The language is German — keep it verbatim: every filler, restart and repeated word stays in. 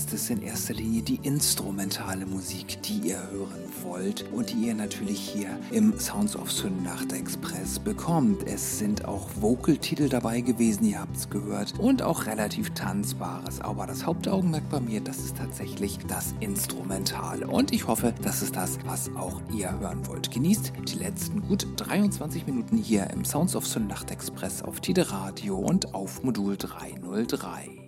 ist es in erster Linie die instrumentale Musik, die ihr hören wollt und die ihr natürlich hier im Sounds of Syndachte Express bekommt. Es sind auch Vocal-Titel dabei gewesen, ihr habt es gehört, und auch relativ Tanzbares. Aber das Hauptaugenmerk bei mir, das ist tatsächlich das Instrumentale. Und ich hoffe, das ist das, was auch ihr hören wollt. Genießt die letzten gut dreiundzwanzig Minuten hier im Sounds of Syndachte Express auf Tide Radio und auf Modul dreihundertdrei.